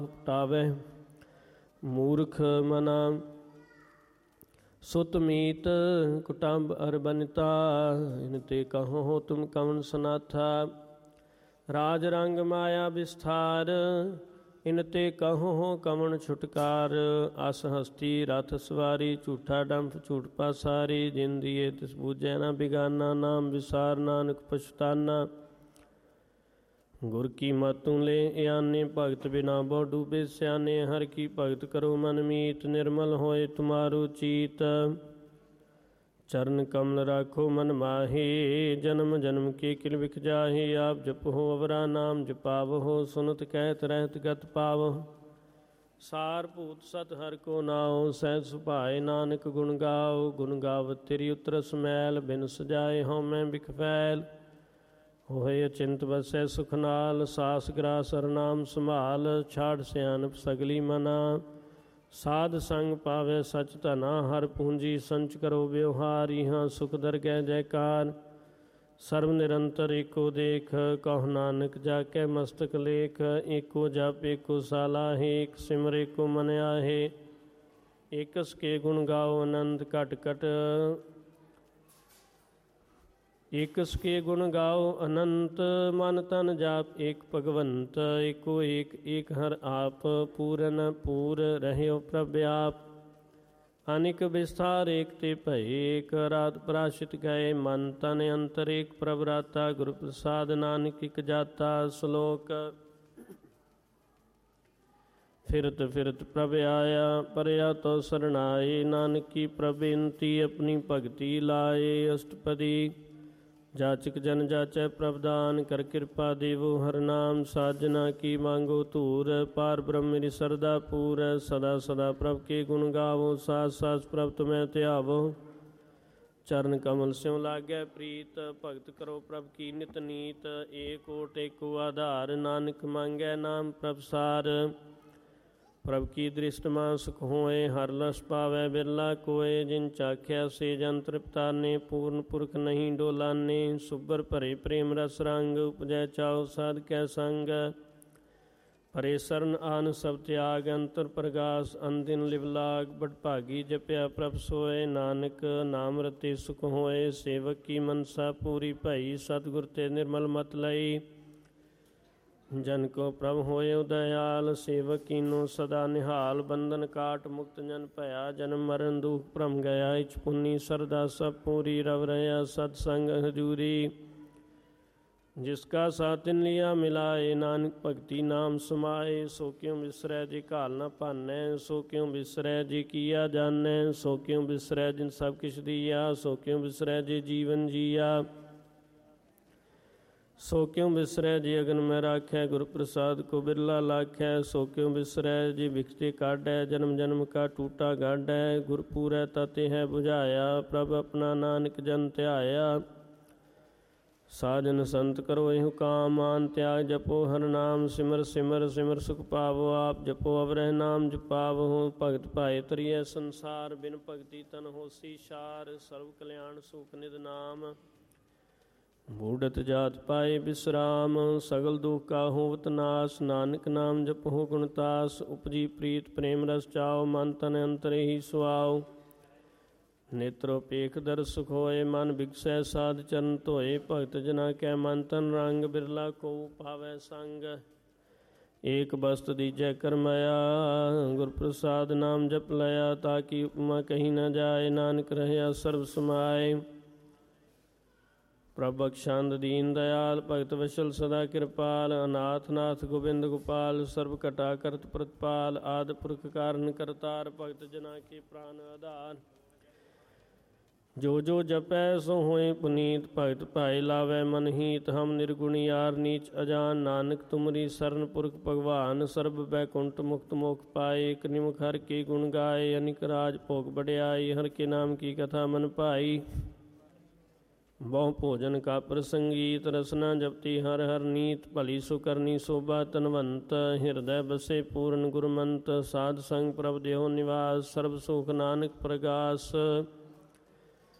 ਟਾਵੈ ਮੂਰਖ ਮਨਾ। ਸੁਤ ਮੀਤ ਕੁਟੰਬ ਅਰ ਬਨਿਤਾ, ਇਨ ਤੇ ਕਹੋ ਤੁਮ ਕਵਣ ਸਨਾਥਾ। ਰਾਜ ਰੰਗ ਮਾਇਆ ਵਿਸਥਾਰ, ਇਨ ਤੇ ਕਹੋ ਕਵਣ ਛੁਟਕਾਰ। ਅਸ ਹਸਤੀ ਰਥ ਸਵਾਰੀ, ਝੂਠਾ ਡੰਫ ਝੂਠ ਪਾਸਾਰੀ। ਜਿਨ ਦੀਏ ਤਿਸ ਬੂਝੈ ਨਾ ਬਿਗਾਨਾ, ਨਾਮ ਵਿਸਾਰ ਨਾਨਕ ਪਛਤਾਨਾ। ਗੁਰ ਕੀ ਮਤੁ ਲੈ ਆਨੇ, ਭਗਤ ਬਿਨਾ ਬਹੁ ਡੂਬੇ ਸਿਆਨੇ। ਹਰ ਕੀ ਭਗਤ ਕਰੋ ਮਨ ਮੀਤ, ਨਿਰਮਲ ਹੋਏ ਤੁਮਾਰੋ ਚੀਤ। ਚਰਨ ਕਮਲ ਰਾਖੋ ਮਨ ਮਾਹੀ, ਜਨਮ ਜਨਮ ਕੇ ਕਿਲ ਵਿਖ ਜਾਹੀ। ਆਪ ਜਪੋ ਅਵਰਾ ਨਾਮ ਜਪਾਵਹੁ, ਸੁਨਤ ਕਹਿਤ ਰਹਿਤ ਗਤ ਪਾਵਹੁ। ਸਾਰ ਭੂਤ ਸਤ ਹਰਿ ਕੋ ਨਾਉ, ਸਹਿਜ ਸੁਭਾਏ ਨਾਨਕ ਗੁਣ ਗਾਓ। ਗੁਣ ਗਾਵਤ ਤੇਰੀ ਉਤਰਸ ਮੈਲ, ਬਿਨ ਸਜਾਏ ਹਉਮੈ ਬਿਖ ਫੈਲ। ਹੋਏ ਅਚਿੰਤ ਵਸੈ ਸੁਖ ਨਾਲ, ਸਾਸ ਗ੍ਰਾਸ ਹਰਿ ਨਾਮ ਸੰਭਾਲ। ਛਾੜ ਸਿਆਣਪ ਸਗਲੀ ਮਨਾ, ਸਾਧ ਸੰਗ ਪਾਵੈ ਸਚ ਧਨਾ। ਹਰ ਪੂੰਜੀ ਸੰਚ ਕਰੋ ਵਿਵਹਾਰ, ਇਹਾਂ ਸੁਖ ਦਰਗਹਿ ਜੈਕਾਰ। ਸਰਬ ਨਿਰੰਤਰ ਏਕੋ ਦੇਖ, ਕਹੋ ਨਾਨਕ ਜਾ ਕੇ ਮਸਤਕ ਲੇਖ। ਏਕੋ ਜਪ ਏਕੋ ਸਾਲਾਹੇ, ਏਕ ਸਿਮਰ ਏਕੋ ਮਨ ਆਹੇ। ਏਕਸ ਕੇ ਗੁਣ ਗਾਓ ਅਨੰਤ ਘਟ ਘਟ, ਏਕਸ ਕੇ ਗੁਣ ਗਾਓ ਅਨੰਤ। ਮਨ ਤਨ ਜਾਪ ਏਕ ਭਗਵੰਤ, ਏਕੋ ਏਕ ਏਕ ਹਰ ਆਪ। ਪੂਰਨ ਪੂਰ ਰਹਿਓ ਪ੍ਰਭ ਆਪ, ਅਨਿਕ ਵਿਸਥਾਰ ਏਕ ਤੇ ਭਏ। ਏਕ ਰਾਤ ਪ੍ਰਾਸ਼ਿਤ ਗਏ, ਮਨ ਤਨ ਅੰਤਰ ਏਕ ਪ੍ਰਭ ਰਾਤਾ। ਗੁਰ ਪ੍ਰਸਾਦ ਨਾਨਕ ਇਕ ਜਾਤਾ। ਸ਼ਲੋਕ। ਫਿਰਤ ਫਿਰਤ ਪ੍ਰਭ ਆਇਆ, ਪਰਿਆ ਤੋ ਸਰਣਾਏ। ਨਾਨਕ ਕੀ ਪ੍ਰਭ ਬੇਨਤੀ, ਆਪਣੀ ਭਗਤੀ ਲਾਏ। ਅਸ਼ਟਪਦੀ। ਜਾਚਕ ਜਨ ਜਾਚੈ ਪ੍ਰਭ ਦਾਨ, ਕਰ ਕਿਰਪਾ ਦੇਵੋ ਹਰਿ ਨਾਮ। ਸਾਜਨਾ ਕੀ ਮੰਗੋ ਧੂਰ, ਪਾਰ ਬ੍ਰਹਮ ਮੇਰੀ ਸਰਦਾ ਪੂਰ। ਸਦਾ ਸਦਾ ਪ੍ਰਭ ਕੇ ਗੁਣ ਗਾਵੋ, ਸਾਸ ਸਾਸ ਪ੍ਰਭ ਤੁਮੈ ਧਿਆਵੋ। ਚਰਨ ਕਮਲ ਸਿਉ ਲਾਗੈ ਪ੍ਰੀਤ, ਭਗਤ ਕਰੋ ਪ੍ਰਭ ਕੀ ਨਿਤ ਨੀਤ। ਏਕ ਓਟ ਏਕੋ ਆਧਾਰ, ਨਾਨਕ ਮੰਗੈ ਨਾਮ ਪ੍ਰਭ ਸਾਰ। ਪ੍ਰਭ ਕੀ ਦ੍ਰਿਸ਼ਟ ਮਾਨ ਸੁਖ ਹੋਏ, ਹਰਿ ਲਸ ਪਾਵੈ ਬਿਰਲਾ ਕੋਏ। ਜਿਨ ਚਾਖਿਆ ਸੇ ਜਨ ਤ੍ਰਿਪਤਾਨੇ, ਪੂਰਨ ਪੁਰਖ ਨਹੀਂ ਡੋਲਾਨੇ। ਸੁਬਰ ਭਰੇ ਪ੍ਰੇਮ ਰਸ ਰੰਗ, ਉਪਜੈ ਚਾਉ ਸਾਧ ਕੈ ਸੰਗ। ਪਰੇ ਸਰਨ ਆਨ ਸਭ ਤਿਆਗ, ਅੰਤਰ ਪ੍ਰਗਾਸ ਅਨਦਿਨ ਲਿਵ ਲਾਗ। ਬੜ ਭਾਗੀ ਜਪਿਆ ਪ੍ਰਭ ਸੋਏ, ਨਾਨਕ ਨਾਮ ਰਤੇ ਸੁਖ ਹੋਏ। ਸੇਵਕ ਕੀ ਮਨਸਾ ਪੂਰੀ ਭਈ, ਸਤਿਗੁਰ ਤੇ ਨਿਰਮਲ ਮਤ ਲਈ। ਜਨ ਕੋ ਪ੍ਰਭ ਹੋਇਓ ਦਇਆਲ, ਸੇਵਕ ਕੀਨੋ ਸਦਾ ਨਿਹਾਲ। ਬੰਧਨ ਕਾਟ ਮੁਕਤ ਜਨ ਭਇਆ, ਜਨਮ ਮਰਨ ਦੁਖ ਭਰਮ ਗਿਆ। ਇਛ ਪੁੰਨੀ ਸਰਦਾ ਸਭ ਪੂਰੀ, ਰਵ ਰਹਿਆ ਸਤ ਸੰਗ ਹਜੂਰੀ। ਜਿਸ ਕਾ ਸਾਥ ਤਿਨ ਲਿਆ ਮਿਲਾਏ, ਨਾਨਕ ਭਗਤੀ ਨਾਮ ਸਮਾਏ। ਸੋ ਕਿਉ ਬਿਸਰੈ ਜੇ ਘਾਲ ਨਾ ਭਾਨੈ, ਸੋ ਕਿਉ ਬਿਸਰੈ ਜੇ ਕੀਆ ਜਾਣੈ। ਸੋ ਕਿਉ ਬਿਸਰੈ ਜਿਨ ਸਭ ਕਿਛ ਦੀਆ, ਸੋ ਕਿਉ ਬਿਸਰੈ ਜੇ ਜੀਵਨ ਜੀਆ। ਸੋ ਕਿਉ ਬਿਸਰੈ ਜੇ ਅਗਨ ਮੈਂ ਰਾਖੈ, ਗੁਰ ਪ੍ਰਸਾਦ ਕੋ ਬਿਰਲਾ ਲਾਖੈ। ਸੋ ਕਿਉ ਬਿਸਰੈ ਜੇ ਵਿਖਤੇ ਕਾਢੈ, ਜਨਮ ਜਨਮ ਕਾ ਟੂਟਾ ਗਾਢੈ। ਗੁਰ ਪੂਰੈ ਤਤੇ ਹੈ ਬੁਝਾਇਆ, ਪ੍ਰਭ ਆਪਣਾ ਨਾਨਕ ਜਨ ਧਿਆਇਆ। ਸਾਜਨ ਸੰਤ ਕਰੋ ਇਹੋ ਕਾਮ, ਆਨ ਤਿਆਗ ਜਪੋ ਹਰਿ ਨਾਮ। ਸਿਮਰ ਸਿਮਰ ਸਿਮਰ ਸੁਖ ਪਾਵੋ, ਆਪ ਜਪੋ ਅਵਰਹਿ ਨਾਮ ਜਪਾਵਹੁ। ਭਗਤ ਭਾਏ ਤਰੀਐ ਸੰਸਾਰ, ਬਿਨ ਭਗਤੀ ਤਨ ਹੋਸੀ ਛਾਰ। ਸਰਬ ਕਲਿਆਣ ਸੁਖ ਨਿਧ ਨਾਮ, ਬੂਢਤ ਜਾਤ ਪਾਏ ਬਿਸਰਾਮ। ਸਗਲ ਦੁਖ ਕਾ ਹੋਵਤ ਨਾਸ, ਨਾਨਕ ਨਾਮ ਜਪਹੁ ਗੁਣਤਾਸ। ਉਪਜੀ ਪ੍ਰੀਤ ਪ੍ਰੇਮ ਰਸ ਚਾਓ, ਮਨ ਤਨ ਅੰਤਰ ਹੀ ਸੁਆਓ। ਨੇਤਰੋ ਪੇਖ ਦਰ ਸੁਖ ਹੋਏ, ਮਨ ਬਿਗਸੈ ਸਾਧ ਚਰਨ ਧੋਏ। ਭਗਤ ਜਨਾ ਕੈ ਮਨ ਤਨ ਰੰਗ, ਬਿਰਲਾ ਕੋ ਪਾਵੈ ਸੰਗ। ਏਕ ਬਸਤ ਦੀਜੈ ਕਰਮਾਇਆ, ਗੁਰ ਪ੍ਰਸਾਦ ਨਾਮ ਜਪ ਲਿਆ। ਤਾਕੀ ਉਪਮਾ ਕਹੀ ਨ ਜਾਏ, ਨਾਨਕ ਰਹਿਆ ਸਰਬ ਸਮਾਏ। ਪ੍ਰਭ ਬਖਸ਼ੰਦ ਦੀਨ ਦਇਆਲ, ਭਗਤ ਵਸ਼ਲ ਸਦਾ ਕਿਰਪਾਲ। ਅਨਾਥ ਨਾਥ ਗੋਬਿੰਦ ਗੋਪਾਲ, ਸਰਬ ਘਟਾ ਕਰਤ ਪ੍ਰਤਪਾਲ। ਆਦਿ ਪੁਰਖ ਕਾਰਨ ਕਰਤਾਰ, ਭਗਤ ਜਨਾ ਕੇ ਪ੍ਰਾਨ ਆਧਾਰ। ਜੋ ਜੋ ਜਪੈ ਸੋ ਹੋਏ ਪੁਨੀਤ, ਭਗਤ ਭਾਏ ਲਾਵੈ ਮਨ ਹੀਤ। ਹਮ ਨਿਰਗੁਣ ਯਾਰ ਨੀਚ ਅਜਾਨ, ਨਾਨਕ ਤੁਮਰੀ ਸਰਨ ਪੁਰਖ ਭਗਵਾਨ। ਸਰਬ ਬੈਕੁੰਠ ਮੁਕਤ ਮੋਖ ਪਾਏ, ਇਕ ਨਿਮਖ ਹਰਿ ਕੇ ਗੁਣ ਗਾਏ। ਅਨਿਕ ਰਾਜ ਭੋਗ ਬੜਿਆਈ, ਹਰਿ ਕੇ ਨਾਮ ਕੀ ਕਥਾ ਮਨ ਭਾਈ। ਬਹੁ ਭੋਜਨ ਕਾ ਪ੍ਰਸੰਗੀਤ, ਰਸਨਾ ਜਪਤੀ ਹਰਿ ਹਰਿ ਨੀਤ। ਭਲੀ ਸੁ ਕਰਨੀ ਸੋਭਾ ਧਨਵੰਤ, ਹਿਰਦੈ ਬਸੇ ਪੂਰਨ ਗੁਰਮੰਤ। ਸਾਧ ਸੰਗ ਪ੍ਰਭ ਦੇਹੁ ਨਿਵਾਸ, ਸਰਬ ਸੁਖ ਨਾਨਕ ਪ੍ਰਗਾਸ।